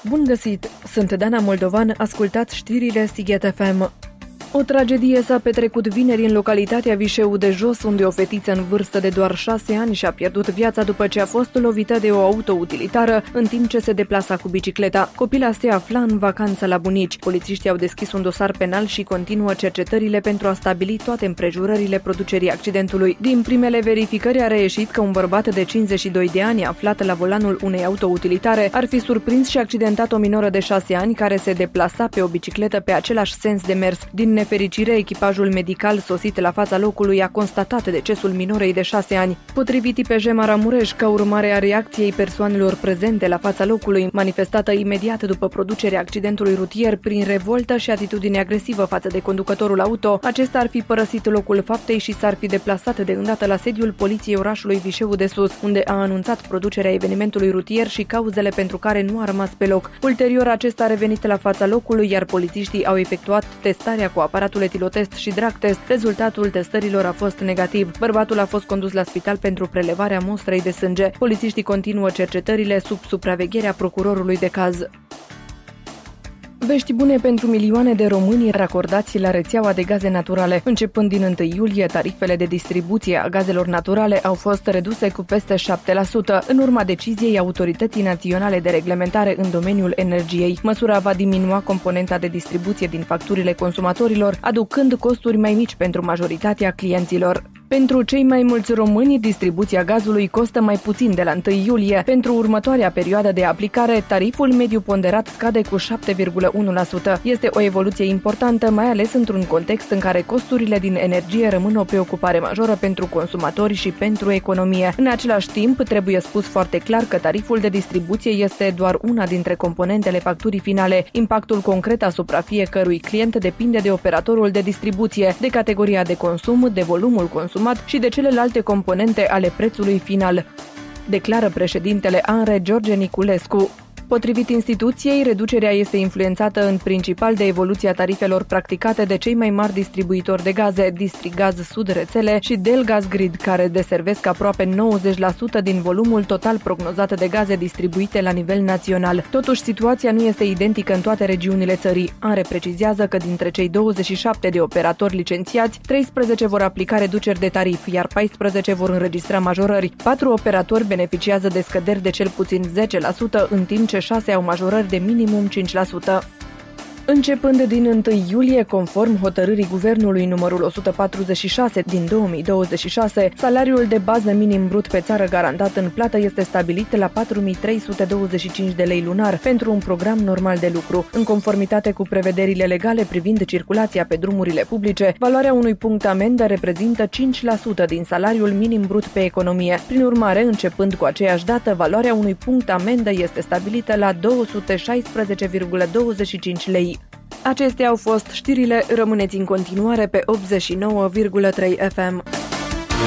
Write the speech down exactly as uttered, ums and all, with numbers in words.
Bun găsit! Sunt Dana Moldovan, ascultați știrile Sighet F M. O tragedie s-a petrecut vineri în localitatea Vișeu de Jos, unde o fetiță în vârstă de doar șase ani și-a pierdut viața după ce a fost lovită de o autoutilitară în timp ce se deplasa cu bicicleta. Copila se afla în vacanță la bunici. Polițiștii au deschis un dosar penal și continuă cercetările pentru a stabili toate împrejurările producerii accidentului. Din primele verificări a reieșit că un bărbat de cincizeci și doi de ani, aflat la volanul unei autoutilitare, ar fi surprins și accidentat o minoră de șase ani care se deplasa pe o bicicletă pe același sens de mers. Din nefericire, echipajul medical sosit la fața locului a constatat decesul minorei de șase ani. Potrivit I P J Maramureș, ca urmare a reacției persoanelor prezente la fața locului, manifestată imediat după producerea accidentului rutier prin revoltă și atitudine agresivă față de conducătorul auto, acesta ar fi părăsit locul faptei și s-ar fi deplasat de îndată la sediul poliției orașului Vișeu de Sus, unde a anunțat producerea evenimentului rutier și cauzele pentru care nu a rămas pe loc. Ulterior, acesta a revenit la fața locului, iar polițiștii au efectuat testarea cu aparatul etilotest și drag test. Rezultatul testărilor a fost negativ. Bărbatul a fost condus la spital pentru prelevarea mostrei de sânge. Polițiștii continuă cercetările sub supravegherea procurorului de caz. Vești bune pentru milioane de români racordați la rețeaua de gaze naturale. Începând din întâi iulie, tarifele de distribuție a gazelor naturale au fost reduse cu peste șapte la sută, în urma deciziei Autorității Naționale de Reglementare în domeniul energiei. Măsura va diminua componenta de distribuție din facturile consumatorilor, aducând costuri mai mici pentru majoritatea clienților. Pentru cei mai mulți români, distribuția gazului costă mai puțin de la întâi iulie. Pentru următoarea perioadă de aplicare, tariful mediu ponderat scade cu șapte virgulă unu la sută. Este o evoluție importantă, mai ales într-un context în care costurile din energie rămân o preocupare majoră pentru consumatori și pentru economie. În același timp, trebuie spus foarte clar că tariful de distribuție este doar una dintre componentele facturii finale. Impactul concret asupra fiecărui client depinde de operatorul de distribuție, de categoria de consum, de volumul consumat și de celelalte componente ale prețului final, declară președintele ANRE George Niculescu. Potrivit instituției, reducerea este influențată în principal de evoluția tarifelor practicate de cei mai mari distribuitori de gaze, Distrigaz Sud Rețele și Delgaz Grid, care deservesc aproape nouăzeci la sută din volumul total prognozat de gaze distribuite la nivel național. Totuși, situația nu este identică în toate regiunile țării. ANRE precizează că dintre cei douăzeci și șapte de operatori licențiați, treisprezece vor aplica reduceri de tarif, iar paisprezece vor înregistra majorări. Patru operatori beneficiază de scăderi de cel puțin zece la sută, în timp ce șase au majorări de minimum cinci la sută. Începând din întâi iulie, conform hotărârii Guvernului numărul o sută patruzeci și șase din două mii douăzeci și șase, salariul de bază minim brut pe țară garantat în plată este stabilit la patru mii trei sute douăzeci și cinci de lei lunar pentru un program normal de lucru. În conformitate cu prevederile legale privind circulația pe drumurile publice, valoarea unui punct amendă reprezintă cinci la sută din salariul minim brut pe economie. Prin urmare, începând cu aceeași dată, valoarea unui punct amendă este stabilită la două sute șaisprezece virgulă douăzeci și cinci lei. Acestea au fost știrile, rămâneți în continuare pe optzeci și nouă virgulă trei F M.